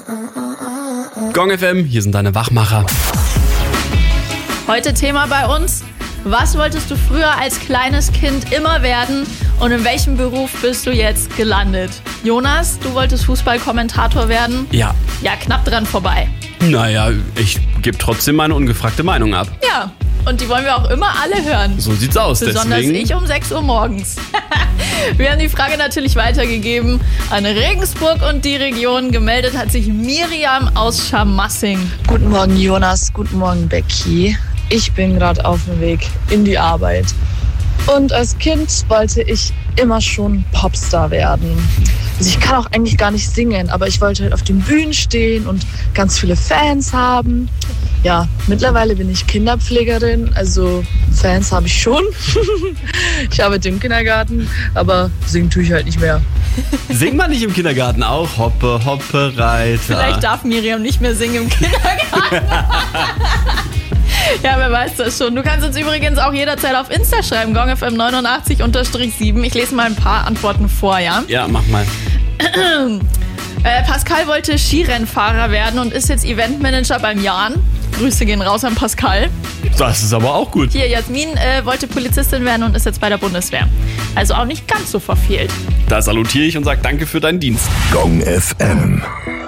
Gong FM, hier sind deine Wachmacher. Heute Thema bei uns: Was wolltest du früher als kleines Kind immer werden und in welchem Beruf bist du jetzt gelandet? Jonas, du wolltest Fußballkommentator werden? Ja. Ja, knapp dran vorbei. Naja, ich gebe trotzdem meine ungefragte Meinung ab. Ja, und die wollen wir auch immer alle hören. So sieht's aus, Besonders deswegen. ich um 6 Uhr morgens. Wir haben die Frage natürlich weitergegeben an Regensburg und die Region. Gemeldet hat sich Miriam aus Scharmassing. Guten Morgen Jonas, guten Morgen Becky. Ich bin gerade auf dem Weg in die Arbeit. Und als Kind wollte ich immer schon Popstar werden. Also ich kann auch eigentlich gar nicht singen, aber ich wollte halt auf den Bühnen stehen und ganz viele Fans haben. Ja, mittlerweile bin ich Kinderpflegerin, also Fans habe ich schon. Ich arbeite im Kindergarten, aber singen tue ich halt nicht mehr. Singt man nicht im Kindergarten auch? Hoppe, hoppe, Reiter. Vielleicht darf Miriam nicht mehr singen im Kindergarten. Ja, wer weiß das schon. Du kannst uns übrigens auch jederzeit auf Insta schreiben, gongfm89_7. Ich lese mal ein paar Antworten vor, ja? Ja, mach mal. Pascal wollte Skirennfahrer werden und ist jetzt Eventmanager beim Jan. Grüße gehen raus an Pascal. Das ist aber auch gut. Hier, Jasmin wollte Polizistin werden und ist jetzt bei der Bundeswehr. Also auch nicht ganz so verfehlt. Da salutiere ich und sage danke für deinen Dienst. Gong FM.